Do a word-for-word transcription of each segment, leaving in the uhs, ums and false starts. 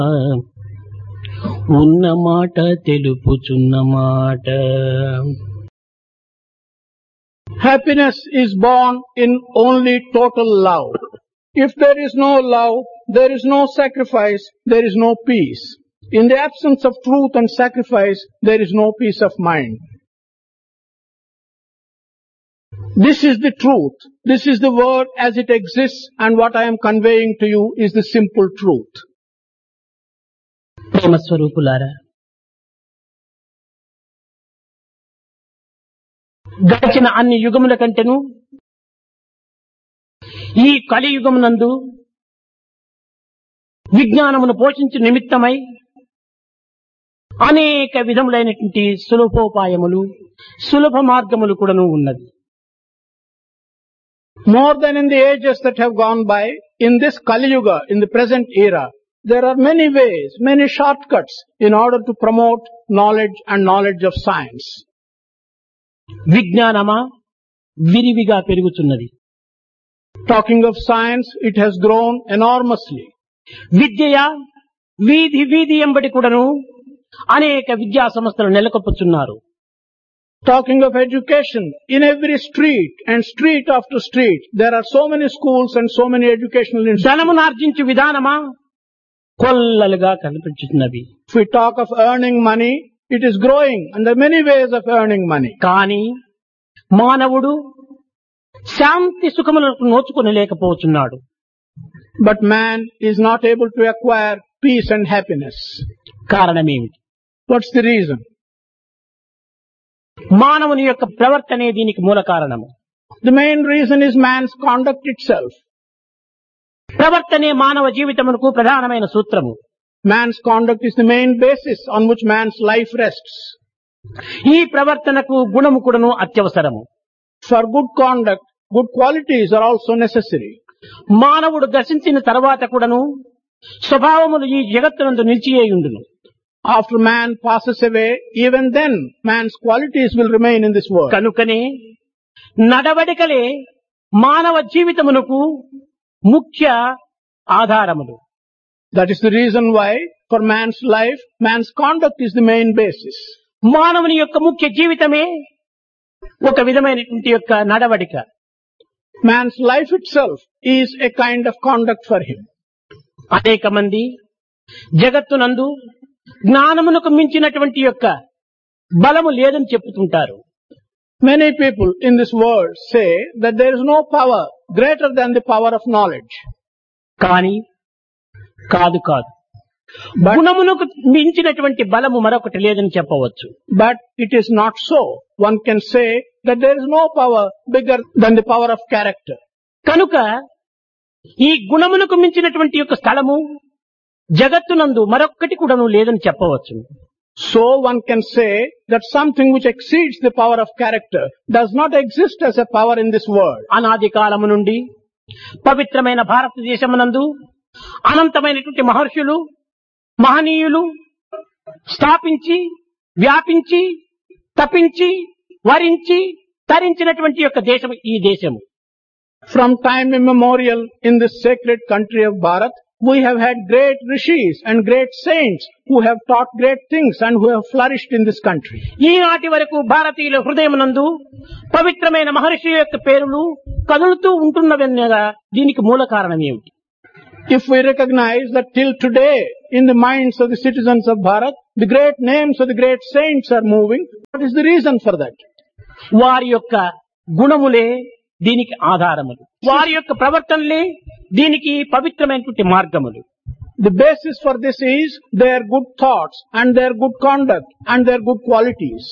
ఉన్న మాట తెలుపుచున్న మాట. Happiness is born in only total love. If there is no love, there is no sacrifice, there is no peace. In the absence of truth and sacrifice, there is no peace of mind. This is the truth. This is the word as it exists, and what I am conveying to you is the simple truth. ప్రేమ స్వరూపులారా, గడిచిన అన్ని యుగముల కంటేను ఈ కలియుగమునందు విజ్ఞానమును పోషించు నిమిత్తమై అనేక విధములైనటువంటి సులభోపాయములు, సులభ మార్గములు కూడాను ఉన్నది. More than in the ages that have gone by, in this Kali Yuga, in the present era, there are many ways, many shortcuts in order to promote knowledge and knowledge of science. విజ్ఞానమా విరివిగా పెరుగుతున్నది. Talking of science, it has grown enormously. విద్య వీధి వీధి ఎంబడి కూడాను అనేక విద్యా సంస్థలు నెలకొల్పుతున్నారు. Talking of education, in every street and street after street, there are so many schools and so many educational institutions. ధనమును ఆర్జించు విధానమా కొల్లలుగా కనిపించుతున్నవి. If we talk of earning money, it is growing and there are many ways of earning money. కానీ మానవుడు శాంతి సుఖములకు నోచుకొని లేకపోతున్నాడు. But man is not able to acquire peace and happiness. కారణమేమిటి? What's the reason? మానవుని యొక్క ప్రవర్తనే దీనికి మూల కారణము. The main reason is man's conduct itself. ప్రవర్తనే మానవ జీవితమునకు ప్రధానమైన సూత్రము. Man's conduct is the main basis on which man's life rests. ఈ ప్రవర్తనకు గుణము కూడాను అత్యవసరము. For good conduct, good qualities are also necessary. మానవుడు దర్శించిన తర్వాత కూడాను స్వభావములు ఈ జగత్తునందు నిలిచియేయుండును. After man passes away, even then man's qualities will remain in this world. కనుకనే నడవడికలే మానవ జీవితమునకు ముఖ్య ఆధారములు. That is the reason why for man's life, man's conduct is the main basis. మానవుని యొక్క ముఖ్య జీవితమే ఒక విధమైనటువంటి యొక్క నడవడిక. Man's life itself is a kind of conduct for him. అనేక మంది జగత్తునందు జ్ఞానమునకు మించినటువంటి యొక్క బలము లేదని చెప్పుతుంటారు. Many people in this world say that there is no power greater than the power of knowledge. కానీ కాదు కాదు, గుణమునకు మించినటువంటి బలము మరొకటి లేదని చెప్పవచ్చు. But it is not so. One can say that there is no power bigger than the power of character. కనుక ఈ గుణమునకు మించినటువంటి యొక్క స్థలము జగత్తునందు మరొక్కటి కూడాను లేదని చెప్పవచ్చు. So one can say that something which exceeds the power of character does not exist as a power in this world. అనాది కాలము నుండి పవిత్రమైన భారతదేశమునందు అనంతమైనటువంటి మహర్షులు, మహనీయులు స్థాపించి, వ్యాపించి, తపించి, వరించి, తరించినటువంటి యొక్క దేశం ఈ దేశము. From time immemorial in this sacred country of Bharat, we have had great rishis and great saints who have taught great things and who have flourished in this country. ఈనాటి వరకు భారతీయుల హృదయమునందు పవిత్రమైన మహర్షి యొక్క పేరులు కదులుతూ ఉంటున్నవన్నగా దీనికి మూల కారణం ఏమిటి? If we recognize that till today in the minds of the citizens of Bharat, the great names of the great saints are moving, what is the reason for that? వారి యొక్క గుణములే దీనికి ఆధారములు, వారి యొక్క ప్రవర్తనలే దీనికి పవిత్రమైనటువంటి మార్గములు. The basis for this is their good thoughts and their good conduct and their good qualities.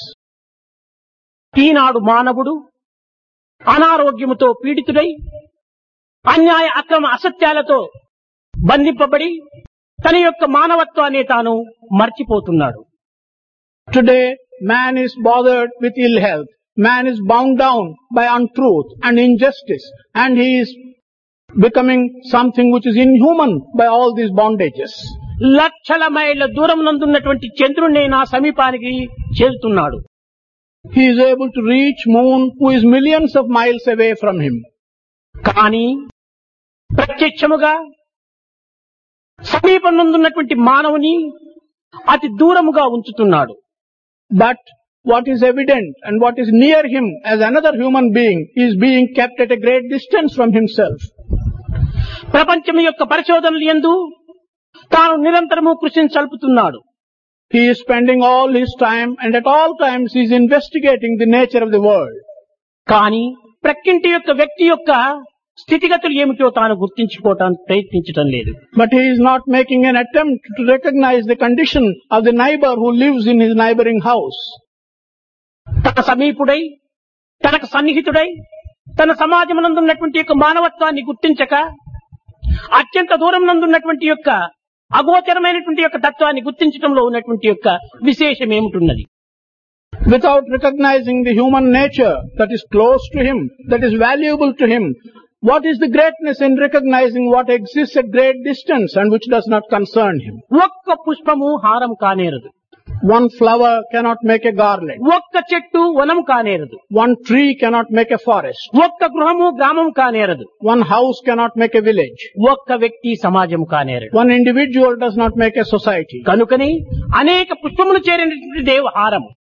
ఈనాడు మానవుడు అనారోగ్యముతో పీడితుడై అన్యాయ అక్రమ అసత్యాలతో బంధింపబడి తన యొక్క మానవత్వాన్ని తాను మర్చిపోతున్నాడు. Today man is bothered with ill health. Man is bound down by untruth and injustice, and he is becoming something which is inhuman by all these bondages. లక్షల మైళ్ళ దూరం నందున్నటువంటి చంద్రుణ్ణి నా సమీపానికి చేరుతున్నాడు. He is able to reach moon who is millions of miles away from him. కానీ ప్రత్యక్షముగా సమీపంలోనున్నటువంటి మానవుని అతి దూరముగా ఉంచుతున్నాడు. But what is evident and what is near him as another human being is being kept at a great distance from himself. ప్రపంచం యొక్క పరిశోధనలు యందు తాను నిరంతరము కృషిని సల్పుతున్నాడు. He is spending all his time and at all times he is investigating the nature of the world. కానీ ప్రక్కింటి యొక్క వ్యక్తి యొక్క స్థితిగతులు ఏమిటో తాను గుర్తించుకోవటానికి ప్రయత్నించటం లేదు. But he is not making an attempt to recognize the condition of the neighbor who lives in his neighboring house. తన సమీపుడై, తనకు సన్నిహితుడై, తన సమాజమునందున్నటువంటి యొక్క మానవత్వాన్ని గుర్తించక అత్యంత దూరం నందున్నటువంటి యొక్క అగోచరమైనటువంటి యొక్క తత్వాన్ని గుర్తించడంలో ఉన్నటువంటి యొక్క విశేషం ఏమిటున్నది? Without recognizing the human nature that is close to him, that is valuable to him, what is the greatness in recognizing what exists at great distance and which does not concern him? ఒక్క పుష్పము హారం కానేరదు. One flower cannot make a garland. ఒక్క చెట్టు వనం కానేరదు. One tree cannot make a forest. ఒక్క గృహము గ్రామం కానేరదు. One house cannot make a village. ఒక్క వ్యక్తి సమాజం కానేరదు. One individual does not make a society. కనుకని అనేక పుష్పములు చేరినటువంటి దేవ హారము,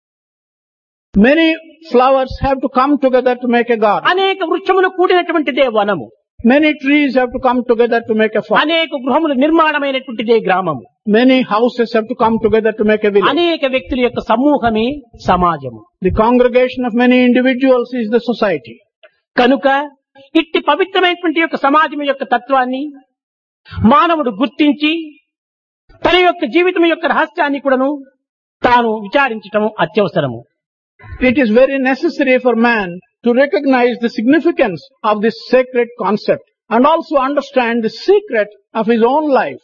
Many flowers have to come together to make a garden. అనేక వృక్షములు కూడినటువంటిదే వనము, Many trees have to come together to make a forest. అనేక గృహములు నిర్మాణమైనటువంటిదే గ్రామము, Many houses have to come together to make a village. అనేక వ్యక్తుల యొక్క సమూహమే సమాజము. The congregation of many individuals is the society. కనుక ఇట్టి పవిత్రమైనటువంటి యొక్క సమాజం యొక్క తత్వాన్ని మానవుడు గుర్తించి తన యొక్క జీవితం యొక్క రహస్యాన్ని కూడాను తాను విచారించటం అత్యవసరము. It is very necessary for man to recognize the significance of this sacred concept and also understand the secret of his own life.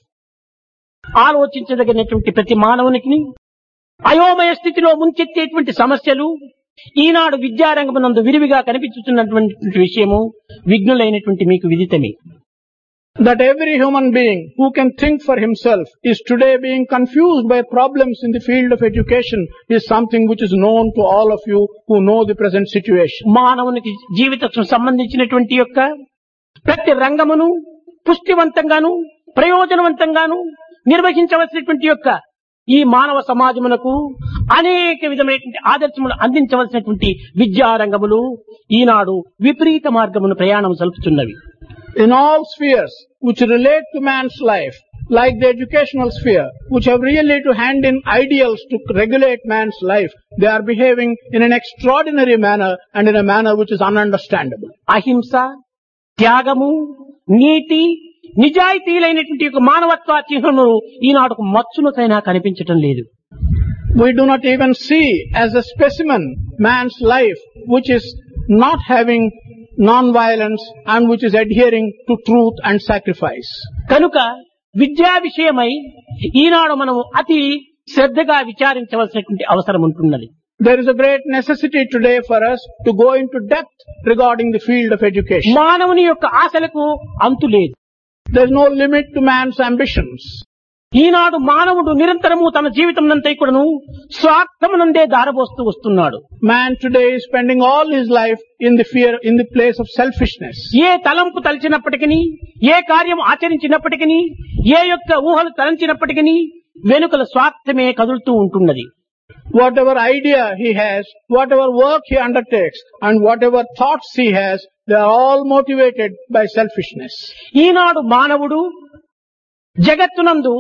ఆలోచించదగినటువంటి ప్రతి మానవునికి అయోమయ స్థితిలో ముంచెత్తేటువంటి సమస్యలు ఈనాడు విద్యారంగమునందు విరివిగా కనిపించుతున్నటువంటి విషయము విఘ్నులైనటువంటి మీకు విదితమే. That every human being who can think for himself is today being confused by problems in the field of education is something which is known to all of you who know the present situation. మానవునికి జీవితం సంబంధించినటువంటి యొక్క ప్రతి రంగమును పుష్టివంతంగాను ప్రయోజనవంతంగాను నిర్వహించవలసినటువంటి యొక్క ఈ మానవ సమాజమునకు అనేక విధమైనటువంటి ఆదర్శములు అందించవలసినటువంటి విద్యారంగములు ఈనాడు విపరీత మార్గమును ప్రయాణం సల్పుతున్నవి. In all spheres which relate to man's life, like the educational sphere, which have really to hand in ideals to regulate man's life, they are behaving in an extraordinary manner and in a manner which is ununderstandable. అహింస, త్యాగము, నీతి, నిజాయితీలైనటువంటి యొక్క మానవత్వ చిహ్నములు ఈనాడుకు మచ్చునకైనా కనిపించటం లేదు. We do not even see as a specimen man's life which is not having non-violence and which is adhering to truth and sacrifice. కనుక విద్యా విషయమై ఈనాడు మనం అతి శ్రద్ధగా విచారించవలసినటువంటి అవసరం ఉంటున్నది. There is a great necessity today for us to go into depth regarding the field of education. మానవుని యొక్క ఆశలకు అంతు లేదు. There is no limit to man's ambitions. ఈనాడు మానవుడు నిరంతరము తన జీవితం నంతా కూడాను స్వార్థమునందే దారబోస్తూ వస్తున్నాడు. Man today is spending all his life in the fear, in the place of selfishness. ఏ తలంపు తలచినప్పటికీ, ఏ కార్యం ఆచరించినప్పటికీ, ఏ యొక్క ఊహలు తలంచినప్పటికీ వెనుకల స్వార్థమే కదులుతూ ఉంటున్నది. Whatever idea he has, whatever work he undertakes, and whatever thoughts he has, they are all motivated by selfishness. ఈనాడు మానవుడు జగత్తునందు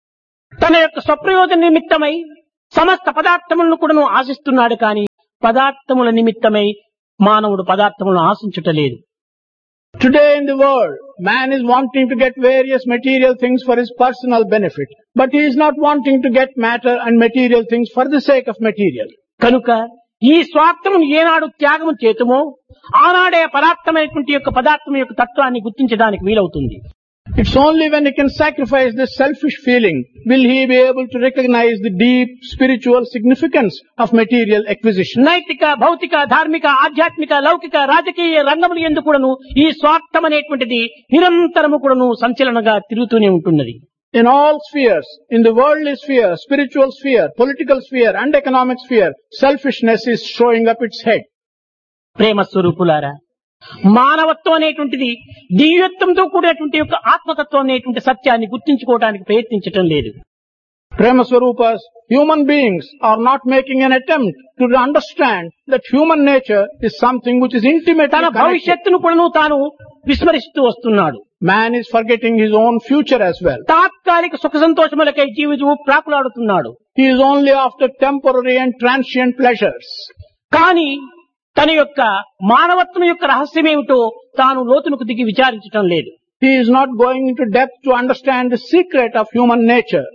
తన యొక్క స్వప్రయోజన నిమిత్తమై సమస్త పదార్థములను కూడాను ఆశిస్తున్నాడు, కానీ పదార్థముల నిమిత్తమై మానవుడు పదార్థములను ఆశించుటలేదు. Today in the world, man is wanting to get various material things for his personal benefit, but he is not wanting to get matter and material things for the sake of material. కనుక ఈ స్వార్థమును ఏనాడు త్యాగము చేతుమో ఆనాడే పదార్థమైనటువంటి యొక్క పదార్థం యొక్క తత్వాన్ని గుర్తించడానికి వీలవుతుంది. It's only when he can sacrifice this selfish feeling will he be able to recognize the deep spiritual significance of material acquisition. నైతిక, భౌతిక, ధార్మిక, ఆధ్యాత్మిక, లౌకిక, రాజకీయ రంగములు యందు కూడాను ఈ స్వార్థం అనేటువంటిది నిరంతరము కూడాను సంచలనంగా తిరుగుతూనే ఉంటున్నది. In all spheres, in the worldly sphere, spiritual sphere, political sphere and economic sphere, selfishness is showing up its head. ప్రేమ స్వరూపులారా, మానవత్వం అనేటువంటిది దివ్యత్వంతో కూడినటువంటి యొక్క ఆత్మతత్వం అనేటువంటి సత్యాన్ని గుర్తించుకోవడానికి ప్రయత్నించటం లేదు. Prema Swarupas, human beings are not making an attempt to understand that human nature is something which is intimately తన connected. భవిష్యత్తును కూడా తాను విస్మరిస్తూ వస్తున్నాడు. Man is forgetting his own future as well. తాత్కాలిక సుఖ సంతోషములకై జీవితము ప్రాకులాడుతున్నాడు. He is only after temporary and transient pleasures. కానీ తన యొక్క మానవత్వం యొక్క రహస్యమేమిటో తాను లోతునకు దిగి విచారించటం లేదు. He is not going into depth to understand the secret of human nature.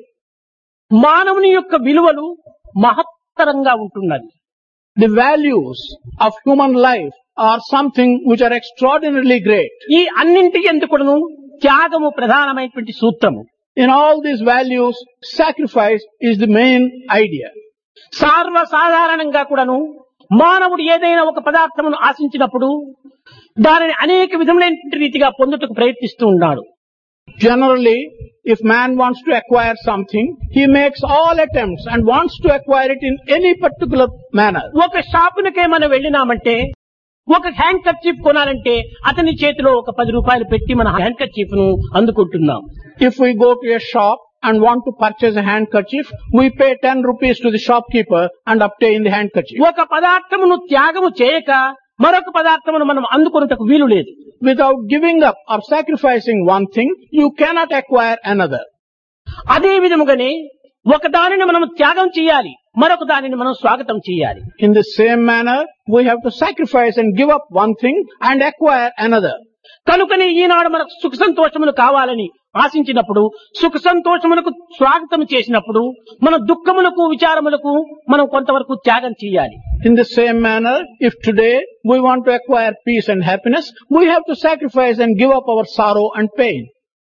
మానవుని యొక్క విలువలు మహత్తరంగా ఉంటున్నది. The values of human life are something which are extraordinarily great. ఈ అన్నింటి ఎందుకును త్యాగము ప్రధానమైనటువంటి సూత్రము. In all these values, sacrifice is the main idea. సర్వసాధారణంగా కూడాను మానవుడు ఏదైనా ఒక పదార్థమును ఆశించినప్పుడు దానిని అనేక విధములైనటువంటి రీతిగా పొందుటకు ప్రయత్నిస్తూ ఉన్నాడు. Generally, if man wants to acquire something, he makes all attempts and wants to acquire it in any particular manner. ఒక షాపునకే మనం వెళ్ళినామంటే ఒక హ్యాండ్ కర్చీఫ్ కొనాలంటే అతని చేతిలో ఒక పది రూపాయలు పెట్టి మన హ్యాండ్ కర్చీఫ్ ను అందుకుంటున్నాం. If we go to a shop and want to purchase a handkerchief, we pay ten rupees to the shopkeeper and obtain the handkerchief. ఒక పదార్థమును త్యాగము చేయక మరొక పదార్థమును మనం అందుకొనుటకు వీలు లేదు. Without giving up or sacrificing one thing, you cannot acquire another. అదే విధముగానే ఒక దానిని మనం త్యాగం చేయాలి, మరొక దానిని మనం స్వాగతం చేయాలి. In the same manner, we have to sacrifice and give up one thing and acquire another. కనుకనే ఈనాడు మనకు సుఖ సంతోషములు కావాలని ఆశించినప్పుడు సుఖ సంతోషములకు స్వాగతం చేసినప్పుడు మన దుఃఖములకు విచారములకు మనం కొంతవరకు త్యాగం చేయాలి. In the same manner, if today we want to acquire peace and happiness, we have to sacrifice and give up our sorrow and pain.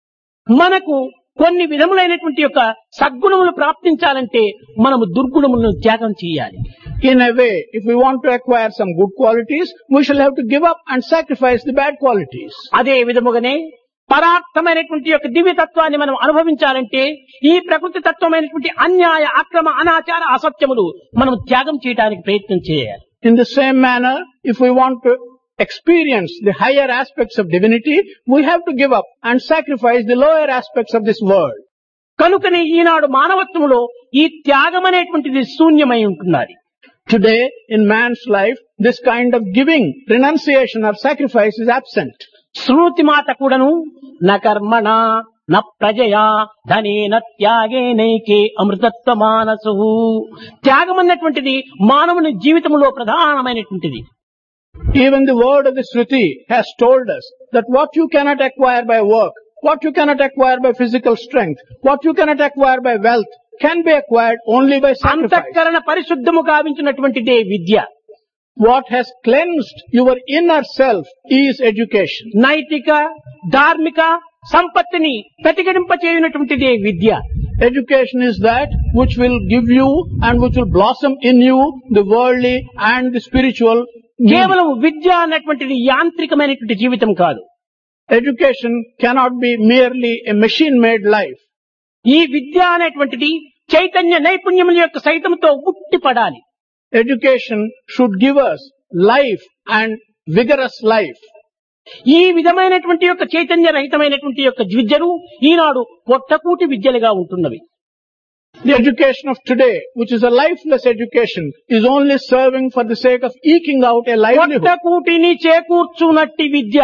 మనకు కొన్ని విధములైనటువంటి యొక్క సద్గుణములు ప్రాప్తించాలంటే మనము దుర్గుణములను త్యాగం చేయాలి. In a way, if we want to acquire some good qualities, we shall have to give up and sacrifice the bad qualities. అదే విధముగానే పరార్థమైనటువంటి యొక్క దివ్యతత్వాన్ని మనం అనుభవించాలంటే ఈ ప్రకృతి తత్వమైనటువంటి అన్యాయ అక్రమ అనాచార అసత్యములు మనం త్యాగం చేయడానికి ప్రయత్నం చేయాలి. In the same manner, if we want to experience the higher aspects of divinity, we have to give up and sacrifice the lower aspects of this world. కనుకనే ఈనాడు మానవత్వంలో ఈ త్యాగం అనేటువంటిది శూన్యమై ఉంటున్నది. Today, in man's life, this kind of giving, renunciation or sacrifice is absent. శృతి మాత కూడాను న కర్మణ న ప్రజయా ధనేన త్యాగేనైకే అమృతత్వ మానసు. త్యాగం అన్నటువంటిది మానవుని జీవితంలో ప్రధానమైనటువంటిది. Even the word of the Shruti has told us that what you cannot acquire by work, what you cannot acquire by physical strength, what you cannot acquire by wealth, can be acquired only by sacrifice. అంతఃకరణ పరిశుద్ధము గావించినటువంటిదే విద్య. What has cleansed your inner self is education. నైతిక ధార్మిక సంపత్తిని ప్రతిఘటింపచేయునటువంటిదే విద్య. Education is that which will give you and which will blossom in you the worldly and the spiritual. కేవలం విద్య అన్నటువంటిది యాంత్రికమైనటువంటి జీవితం కాదు. Education cannot be merely a machine-made life. ఈ విద్య అనేటువంటిది చైతన్య నైపుణ్యముల యొక్క సైతంతో ఉట్టిపడాలి. Education should give us life and vigorous life. ఈ విధమైనటువంటి యొక్క చైతన్య రహితమైనటువంటి యొక్క విద్యలు ఈనాడు పొట్టకూటి విద్యలుగా ఉంటున్నవి. The education of today, which is a lifeless education, is only serving for the sake of eking out a livelihood. పొట్టకూటిని చేకూర్చునట్టి Vidya,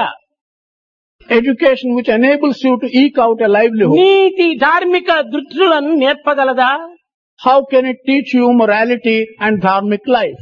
education which enables you to eke out a livelihood. నీతి ధార్మిక దృష్టులను నేర్పగలదా? How can it teach you morality and dharmic life?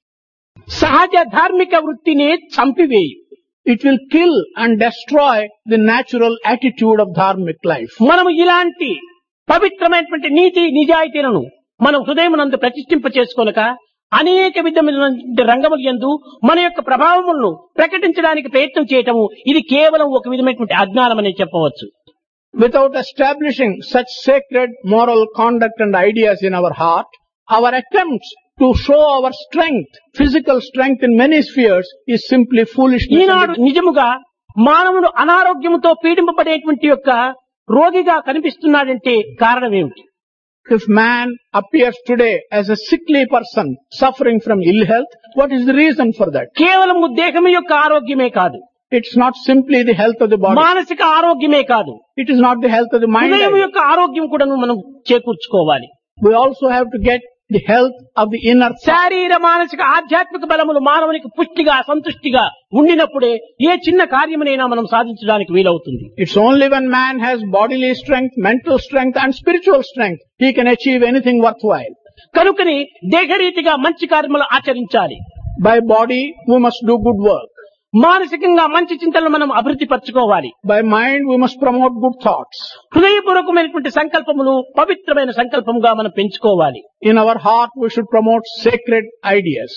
సహజ ధార్మిక వృత్తిని చంపివేయి. It will kill and destroy the natural attitude of dharmic life. మనము ఇలాంటి పవిత్రమైనటువంటి నీతి నిజాయితీలను మనం హృదయమునందు ప్రతిష్ఠింప చేసుకోనక అనేక విధమైన రంగముల యందు మన యొక్క ప్రభావములను ప్రకటించడానికి ప్రయత్నం చేయటము ఇది కేవలం ఒక విధమైనటువంటి అజ్ఞానం అనే చెప్పవచ్చు. Without establishing such sacred moral conduct and ideas in our heart, our attempts to show our strength, physical strength in many spheres is simply foolishness. ఈనాడు నిజముగా మానవుడు అనారోగ్యముతో పీడింపబడేటువంటి యొక్క రోగిగా కనిపిస్తున్నాడంటే కారణం ఏమిటి? If man appears today as a sickly person suffering from ill health, what is the reason for that? కేవలము దేహం యొక్క ఆరోగ్యమే కాదు, It's not simply the health of the body. మానసిక ఆరోగ్యమే కాదు, It is not the health of the mind. హృదయం either. యొక్క ఆరోగ్యం కూడా మనం చేకూర్చుకోవాలి. We also have to get the health of the inner thought. శారీర మానసిక ఆధ్యాత్మిక బలములు మానవునికి పుష్టిగా సంతుష్టిగా ఉండినప్పుడే ఏ చిన్న కార్యమునైనా మనం సాధించడానికి వీలవుతుంది. It's only when man has bodily strength, mental strength and spiritual strength he can achieve anything worthwhile. కనుకని దేహరీతిగా మంచి కార్యములు ఆచరించాలి. By body we must do good work. మానసికంగా మంచి చింతనలు మనం అభివృద్ధి పరచుకోవాలి. By mind we must promote good thoughts. హృదయపూర్వకమైనటువంటి సంకల్పములు పవిత్రమైన సంకల్పముగా మనం పెంచుకోవాలి. In our heart we should promote sacred ideas.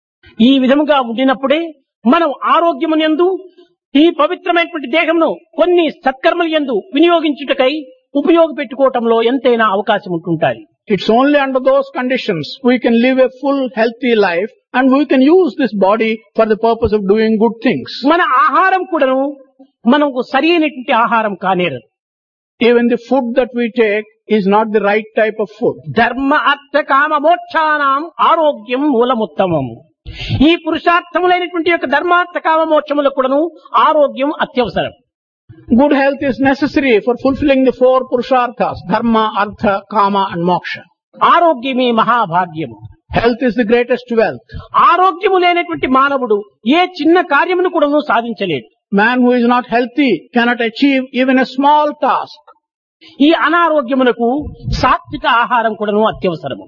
ఈ విధముగా ఉండినప్పుడే మనం ఆరోగ్యమునందు ఈ పవిత్రమైనటువంటి దేహమును కొన్ని సత్కర్మల యందు వినియోగించుటకై ఉపయోగపెట్టుకోవటంలో ఎంతైనా అవకాశం ఉంటుంటాది. It's only under those conditions we can live a full healthy life and we can use this body for the purpose of doing good things. మన ఆహారం కూడాను మనకు సరైనటువంటి ఆహారం కానేరదు. Even the food that we take is not the right type of food. ధర్మ అర్థ కామ మోక్షానాం ఆరోగ్యం మూలముత్తమం. ఈ పురుషార్థములైనటువంటి యొక్క ధర్మార్థ కామ మోక్షములకు కూడాను ఆరోగ్యం అత్యవసరం. Good health is necessary for fulfilling the four purusharthas, dharma, artha, kama and moksha. ఆరోగ్యమే మహాభాగ్యము. Health is the greatest wealth. ఆరోగ్యము లేనటువంటి మానవుడు ఏ చిన్న కార్యమును కూడాను సాధించలేడు. Man who is not healthy cannot achieve even a small task. ఈ అనారోగ్యమునకు సాత్విక ఆహారం కూడాను అత్యవసరము.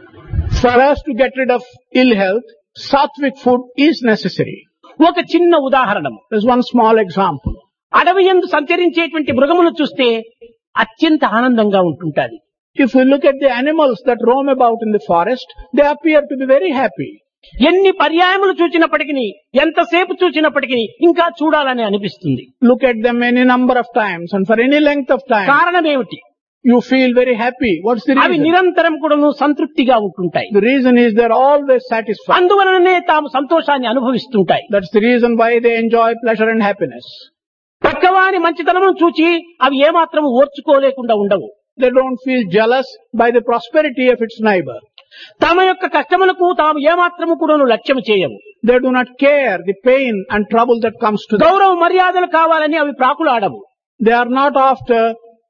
For us to get rid of ill health, sattvic food is necessary. ఒక చిన్న ఉదాహరణము. There's one small example. అడవి యందు సంచరించేటువంటి మృగములు చూస్తే అత్యంత ఆనందంగా ఉంటుంటాది. If we look at the animals that roam about in the forest, they appear to be very happy. ఎన్ని పర్యాయములు చూచినప్పటికీ ఎంతసేపు చూచినప్పటికీ ఇంకా చూడాలని అనిపిస్తుంది. Look at them any number of times and for any length of time. కారణమేమిటి? You feel very happy. What's the అవి reason? నిరంతరం కూడాను సంతృప్తిగా ఉంటుంటాయి. The reason is they're always satisfied. అందువలననే తాము సంతోషాన్ని అనుభవిస్తుంటాయి. That's the reason why they enjoy pleasure and happiness. పక్కవాని మంచితనమును చూచి అవి ఏమాత్రం ఓర్చుకోలేకుండా ఉండవు. They don't feel jealous by the prosperity of its neighbor. తమ యొక్క కష్టములకు తాము ఏమాత్రము కూడాను లక్ష్యం చేయవు. They do not care the pain and trouble that comes to them. గౌరవ మర్యాదలు కావాలని అవి ప్రాకులాడవు. They are not after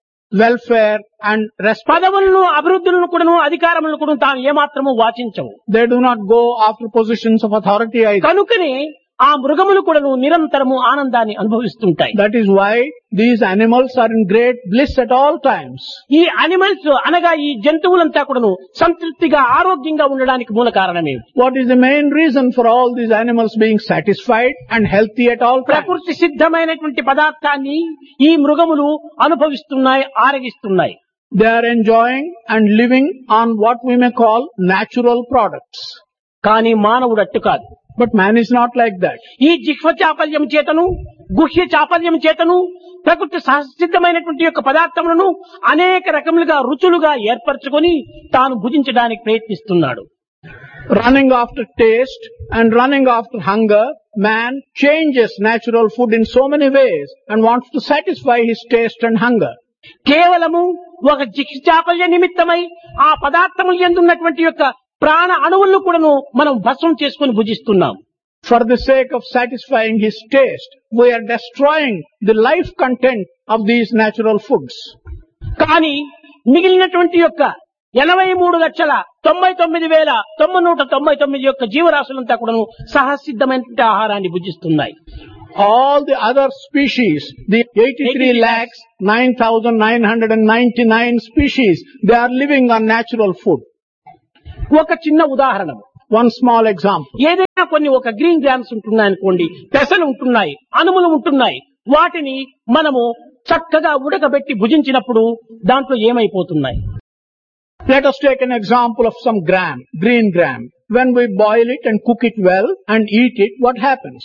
welfare and respect. పదవులను అభివృద్ధులను కూడాను అధికారములను కూడా తాము ఏమాత్రము వాచించవు. They do not go after positions of authority either. కనుకనే ఆ మృగములు కూడాను నిరంతరము ఆనందాన్ని అనుభవిస్తుంటాయి. That is why these animals are in great bliss at all times. ఈ అనిమల్స్ అనగా ఈ జంతువులంతా కూడాను సంతృప్తిగా ఆరోగ్యంగా ఉండడానికి మూల కారణమే. What is the main reason for all these animals being satisfied and healthy at all times? ప్రకృతి సిద్ధమైనటువంటి పదార్థాన్ని ఈ మృగములు అనుభవిస్తున్నాయి, ఆరగిస్తున్నాయి. They are enjoying and living on what we may call natural products. కానీ మానవుడు అట్టు కాదు. But man is not like that. ఈ జిహ్వ చాపల్యం చేతను గుహ్య చాపల్యం చేతను ప్రకృతి సహసిద్ధమైనటువంటి యొక్క పదార్థములను అనేక రకములుగా రుచులుగా ఏర్పరచుకొని తాను భుజించడానికి ప్రయత్నిస్తున్నాడు. Running after taste and running after hunger, man changes natural food in so many ways and wants to satisfy his taste and hunger. కేవలము ఒక జిహ్వ చాపల్య నిమిత్తమై ఆ పదార్థములు యందున్నటువంటి యొక్క ప్రాణ అణువులను కూడాను మనం భస్మం చేసుకుని భుజిస్తున్నాం. For the sake of satisfying his taste, we are destroying the life content of these natural foods. కానీ మిగిలినటువంటి యొక్క ఎనభై మూడు లక్షల తొంభై తొమ్మిది వేల తొమ్మిది నూట తొంభై తొమ్మిది యొక్క జీవరాశులంతా కూడాను సహసిద్ధమైన ఆహారాన్ని భుజిస్తున్నాయి. All the other species, the eighty-three lakhs nine thousand nine hundred ninety-nine species, they are living on natural food. ఒక చిన్న ఉదాహరణ. One small example. ఏదైనా కొన్ని ఒక గ్రీన్ గ్రామ్స్ ఉంటున్నాయి అనుకోండి, పెసలు ఉంటున్నాయి, అనుములు ఉంటున్నాయి. వాటిని మనము చక్కగా ఉడకబెట్టి భుజించినప్పుడు దాంట్లో ఏమైపోతున్నాయి? Let us take an example of some gram, green gram. When we boil it and cook it well and eat it, what happens?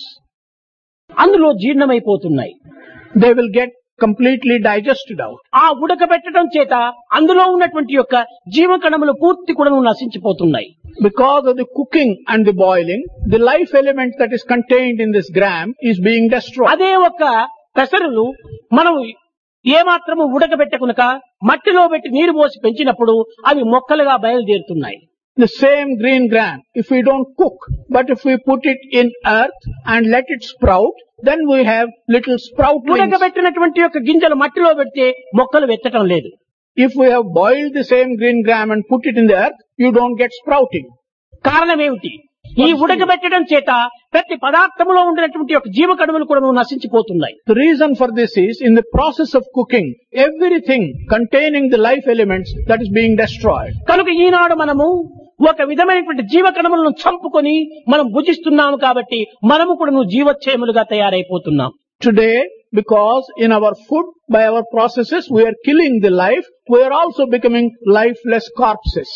అందులో జీర్ణమైపోతున్నాయి. They will get completely digested out. ఆ ఉడకబెట్టడం చేత అందులో ఉన్నటువంటి యొక్క జీవకణములు పూర్తి కూడా నశించిపోతున్నాయి. Because of the cooking and the boiling, the life element that is contained in this gram is being destroyed. అదే ఒక పెసరులు మనం ఏమాత్రము ఉడకబెట్టకునక మట్టిలో పెట్టి నీరు పోసి పెంచినప్పుడు అవి మొక్కలుగా బయలుదేరుతున్నాయి. The same green gram, if we don't cook, but if we put it in earth and let it sprout, then we have little sproutlings. ఉడకబెట్టినటువంటి యొక్క గింజలు మట్టిలో పెడితే మొక్కలు వెచ్చటం లేదు. If we have boiled the same green gram and put it in the earth, you don't get sprouting. కారణం ఏమిటి? ఈ ఉడకబెట్టడం చేత ప్రతి పదార్థములో ఉండినటువంటి యొక్క జీవకణములు కూడా నశించిపోతున్నాయి. The reason for this is, in the process of cooking, everything containing the life elements that is being destroyed. కనుక ఈనాడు మనము ఒక విధమైనటువంటి జీవకణములను చంపుకొని మనం భుజిస్తున్నాము కాబట్టి మనము కూడా జీవోచ్ఛయములుగా తయారైపోతున్నాం. Today, because in our food, by our processes, we are killing the life, we are also becoming lifeless corpses.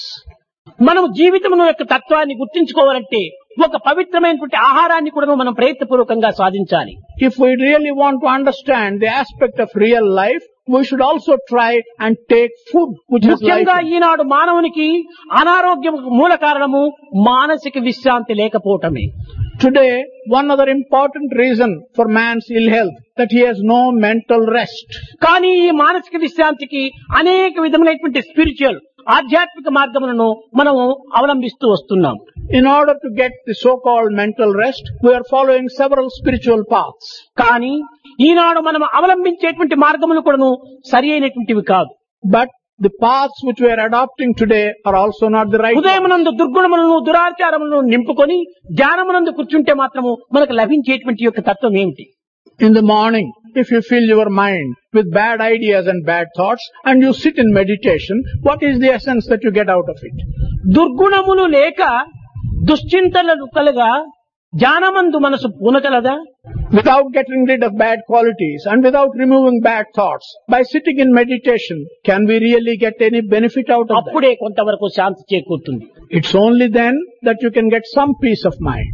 మనం జీవితమును యొక్క తత్వాన్ని గుర్తించుకోవాలంటే ఒక పవిత్రమైనటువంటి ఆహారాన్ని కూడా మనం ప్రయత్నపూర్వకంగా సాధించాలి. If we really want to understand the aspect of real life, we should also try and take food which is ముఖ్యంగా life. ఈనాడు మానవునికి అనారోగ్యం మూల కారణము మానసిక విశ్రాంతి లేకపోవటమే. Today, one other important reason for man's ill health, that he has no mental rest. కానీ ఈ మానసిక విశ్రాంతికి అనేక విధమైనటువంటి స్పిరిచువల్ ఆధ్యాత్మిక మార్గములను మనము అవలంబిస్తూ వస్తున్నాం. In order to get the so-called mental rest, we are following several spiritual paths. కానీ ఈనాడు మనం అవలంబించేటువంటి మార్గములు కూడాను సరి అయినటువంటివి కాదు. But the paths which we are adopting today are also not the right ones. హృదయమునందు దుర్గుణములను దురాచారములను నింపుకొని ధ్యానమునందు కూర్చుంటే మాత్రము మనకు లభించేటువంటి యొక్క తత్వం ఏమిటి? In the morning, if you fill your mind with bad ideas and bad thoughts and you sit in meditation, what is the essence that you get out of it? దుర్గుణములు లేక దుశ్చింతలు కలగా ధ్యానమందు మనసు పూనగలదా? Without getting rid of bad qualities and without removing bad thoughts, by sitting in meditation, can we really get any benefit out of that? అప్పుడే కొంతవరకు శాంతి చేకూరుతుంది. It's only then that you can get some peace of mind.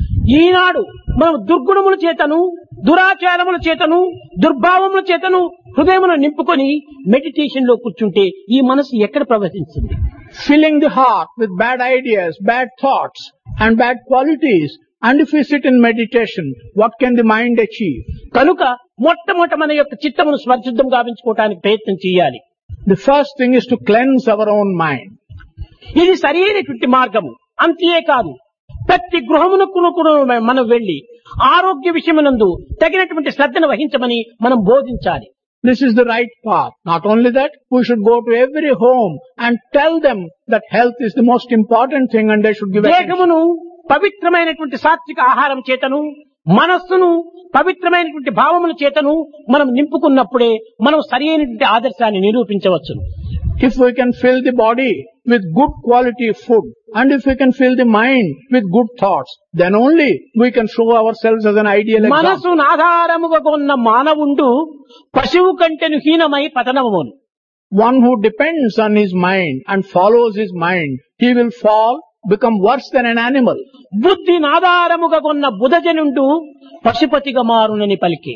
ఈనాడు మనం దుర్గుణముల చేతను దురాచారముల చేతను దుర్భావముల చేతను హృదయమును నింపుకొని meditation లో కూర్చుంటే ఈ మనసు ఎక్కడ ప్రవహిస్తుంది? Filling the heart with bad ideas, bad thoughts and bad qualities, and if we sit in meditation, what can the mind achieve? కనుక మొట్టమొదట మన యొక్క చిత్తమును స్వచ్ఛుద్ధం గావించుకోవడానికి ప్రయత్నం చేయాలి. The first thing is to cleanse our own mind. ఇది సరైనటువంటి మార్గము. అంతే కాదు, ప్రతి గృహమునకు కూడా మనం వెళ్లి ఆరోగ్య విషయమునందు తగినటువంటి శ్రద్ధను వహించమని మనం బోధించాలి. This is the right path. Not only that, we should go to every home and tell them that health is the most important thing and they should give attention. దేహమును పవిత్రమైనటువంటి సాత్విక ఆహారం చేతను మనస్సును పవిత్రమైనటువంటి భావముల చేతను మనం నింపుకున్నప్పుడే మనం సరైనటువంటి ఆదర్శాన్ని నిరూపించవచ్చు. If we can fill the body with good quality food and if we can fill the mind with good thoughts, then only we can show ourselves as an ideal example. మనసును ఆధారముగా కొన్న మానవుండు పశువు కంటెను హీనమై పతనమును. One who depends on his mind and follows his mind, he will fall, become worse than an animal. బుద్ధిని ఆధారముగా కొన్న బుధజనుండు పశుపతిగా మారునని పలికే.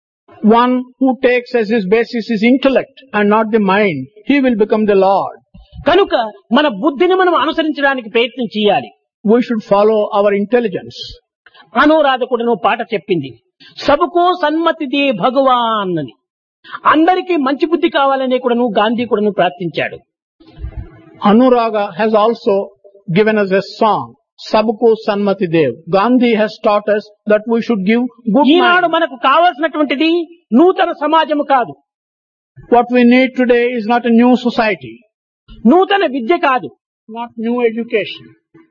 One who takes as his basis his intellect and not the mind, he will become the Lord. కనుక మన బుద్ధిని మనం అనుసరించడానికి ప్రయత్నం చేయాలి. We should follow our intelligence. Anuradha కూడా పాట చెప్పింది, సబుకో సన్మతి దే భగవాన్ అని. అందరికీ మంచి బుద్ధి కావాలని కూడాను గాంధీ కూడాను ప్రార్థించాడు. Anuraga has also given us a song, Sabko Sanmati Dev. Gandhi has taught us that we should give good Eenadu mind. మనకు కావలసినటువంటిది నూతన సమాజము కాదు, What we need today is not a new society, నూతన విద్య కాదు. not new education.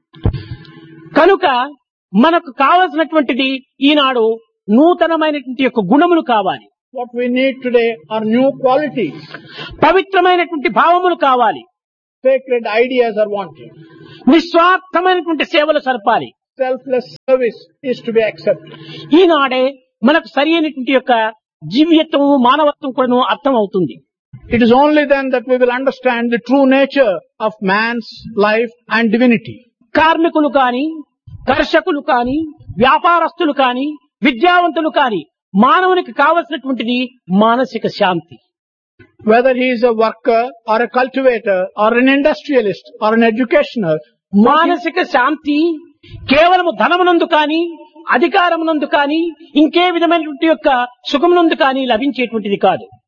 కనుక మనకు కావలసినటువంటిది ఈనాడు నూతనమైనటువంటి యొక్క గుణములు కావాలి, What we need today are new qualities. పవిత్రమైనటువంటి భావములు కావాలి, Sacred ideas are wanted. నిస్వార్థమైనటువంటి సేవలు సరపాలి. Selfless service is to be accepted. ఈనాడే మనకు సరి అయినటువంటి యొక్క జీవ్యత్వము మానవత్వం కూడా అర్థం అవుతుంది. It is only then that we will understand the true nature of man's life and divinity. కార్మికులు కాని, కర్షకులు కాని, వ్యాపారస్తులు కాని, విద్యావంతులు కాని, మానవునికి కావలసినటువంటిది మానసిక శాంతి. Whether he is a worker or a cultivator or an industrialist or an educationer, మానసిక శాంతి కేవలము ధనమునందు కాని, అధికారమునందు కాని, ఇంకే విధమైనటువంటి యొక్క సుఖమునందు కాని లభించేటువంటిది కాదు.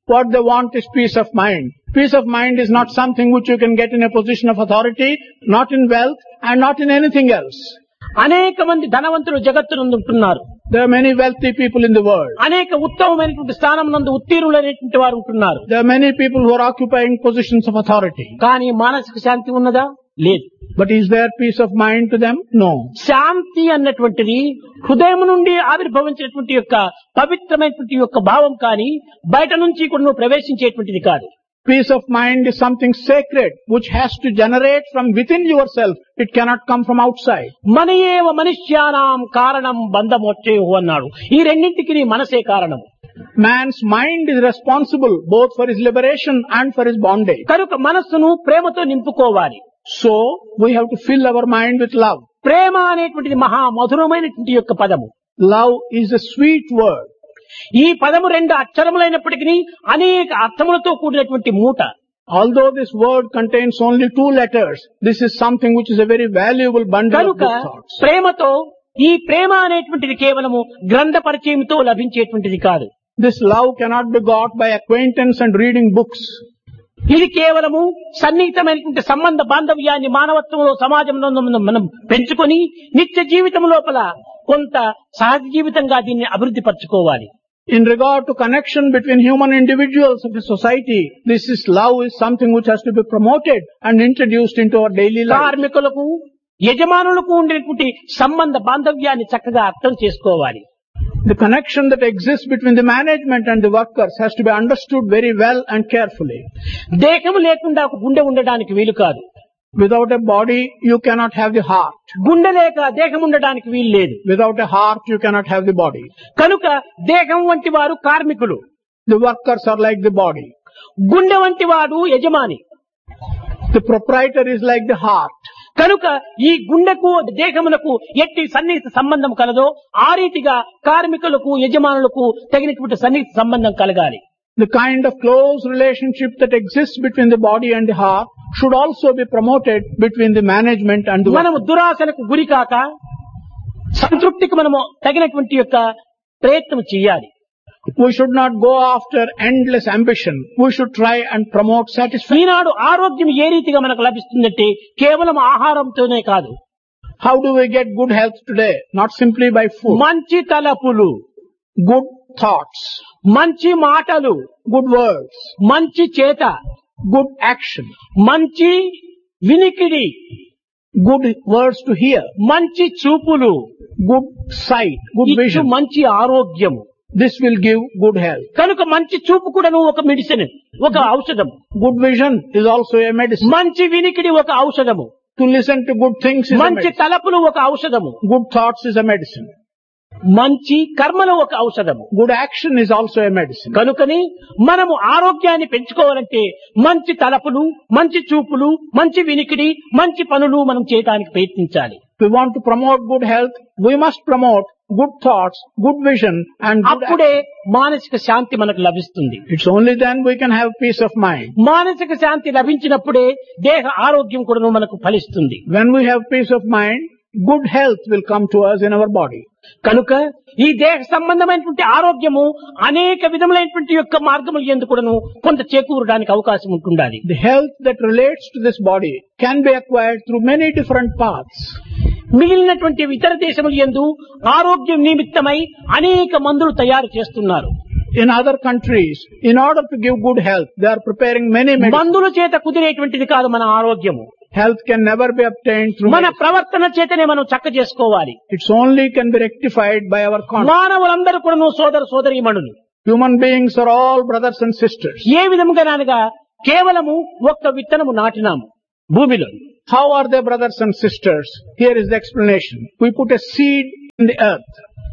What they want is peace of mind. Peace of mind is not something which you can get in a position of authority, not in wealth, and not in anything else. అనేక మంది ధనవంతులు జగత్తునందు ఉంటున్నారు. There are many wealthy people in the world. అనేక ఉత్తమమైనటువంటి స్థానం నందు ఉత్తీర్ణులైనటువంటి వారు ఉంటున్నారు. There are many people who are occupying positions of authority. కానీ మానసిక శాంతి ఉన్నదా? లేదు. But is there peace of mind to them? No. శాంతి అన్నటువంటిది హృదయం నుండి ఆవిర్భవించినటువంటి యొక్క పవిత్రమైనటువంటి యొక్క భావం కానీ బయట నుంచి కూడా నువ్వు ప్రవేశించేటువంటిది కాదు. Peace of mind is something sacred which has to generate from within yourself. It cannot come from outside. మనయేవ మనుష్యానాం కారణం బంధమోక్షేయు అన్నాడు. ఈ రెండింటికి మనసే కారణం. Man's mind is responsible both for his liberation and for his bondage. కనుక మనస్సును ప్రేమతో నింపుకోవాలి. So, we have to fill our mind with love. ప్రేమ అనేటువంటిది మహా మధురమైనటువంటి యొక్క పదము. Love is a sweet word. ఈ పదము రెండు అక్షరములైనప్పటికీ అనేక అర్థములతో కూడినటువంటి మూట. Although this word contains only two letters, this is something which is a very valuable bundle of కనుక good thoughts. ప్రేమతో ఈ ప్రేమ అనేటువంటిది కేవలము గ్రంథ పరిచయంతో లభించేటువంటిది కాదు. This love cannot be got by acquaintance and reading books. ఇది కేవలము సన్నిహితమైనటువంటి సంబంధ బాంధవ్యాన్ని మానవత్వంలో సమాజంలో మనం పెంచుకొని నిత్య జీవితం లోపల కొంత సహజ జీవితంగా దీన్ని అభివృద్ధి పరచుకోవాలి. In regard to connection between human individuals of a society, this is love is something which has to be promoted and introduced into our daily life. కార్మికులకు యజమానులకు ఉండేటువంటి సంబంధ బాంధవ్యాన్ని చక్కగా అర్థం చేసుకోవాలి. The connection that exists between the management and the workers has to be understood very well and carefully. దేహం లేకుండా ఒక గుండె ఉండడానికి వీలు కాదు. Without a body, you cannot have the heart. గుండె లేక దేహం ఉండడానికి వీలు లేదు. Without a heart, you cannot have the body. కనుక దేహం వంటి వారు కార్మికులు. The workers are like the body. గుండె వంటి వాడు యజమాని. The proprietor is like the heart. కనుక ఈ గుండెకు దేహమునకు ఎట్టి సన్నిహిత సంబంధం కలదో ఆ రీతిగా కార్మికులకు యజమానులకు తగినటువంటి సన్నిహిత సంబంధం కలగాలి. The kind of close relationship that exists between the body and the heart should also be promoted between the management and the మనము workers. దురాశలకు గురి కాక సంతృప్తికి మనము తగినటువంటి యొక్క ప్రయత్నం చేయాలి. We should not go after endless ambition. We should try and promote satisfaction. ఈనాడు ఆరోగ్యం ఏ రీతిగా మనకు లభిస్తుందంటే కేవలం ఆహారంతోనే కాదు. How do we get good health today? Not simply by food. మంచి తలపులు, Good thoughts, మంచి మాటలు, good words, మంచి చేత, good action, మంచి వినికిడి, good words to hear, మంచి చూపులు, good sight, good ఇచ్చు vision. మంచి ఆరోగ్యము. This will give good health. కనుక మంచి చూపు కూడాను ఒక మెడిసిన్, ఒక ఔషధం. Good vision is also a medicine. మంచి వినికిడి ఒక ఔషధము. To listen to good things is a మంచి medicine. తలపులు ఒక ఔషధము. Good thoughts is a medicine. మంచి కర్మలు ఒక ఔషధము. Good action is also a medicine. కనుకని మనము ఆరోగ్యాన్ని పెంచుకోవాలంటే మంచి తలపులు, మంచి చూపులు, మంచి వినికిడి, మంచి పనులు మనం చేయడానికి ప్రయత్నించాలి. If we want to promote good health, we must promote good thoughts, good vision and good అప్పుడే action. మానసిక శాంతి మనకు లభిస్తుంది. It's only then we can have peace of mind. మానసిక శాంతి లభించినప్పుడే దేహ ఆరోగ్యం కూడా మనకు ఫలిస్తుంది. When we have peace of mind, good health will come to us in our body. కనుక ఈ దేహ సంబంధమైనటువంటి ఆరోగ్యము అనేక విధములైనటువంటి యొక్క మార్గముల యందు కూడాను కొంత చేకూరడానికి అవకాశం ఉంటుండాలి. The health that relates to this body can be acquired through many different paths. మిగిలినటువంటి ఇతర దేశముల యందు ఆరోగ్యం నిమిత్తమై అనేక మందులు తయారు చేస్తున్నారు. In other countries, in order to give good health, they are preparing many medicines. మందుల చేత కుదిరేటువంటిది కాదు మన ఆరోగ్యము. Health can never be obtained through మన medicine. ప్రవర్తన చేతనే మనం చక్క చేసుకోవాలి. It's only can be rectified by our conduct. మానవులందరూ కూడా సోదర సోదరీమణులు. Human beings are all brothers and sisters. ఏ విధముగా అనగా కేవలము ఒక్క విత్తనము నాటినాము భూమిలో. How are they brothers and sisters? Here is the explanation. We put a seed in the earth.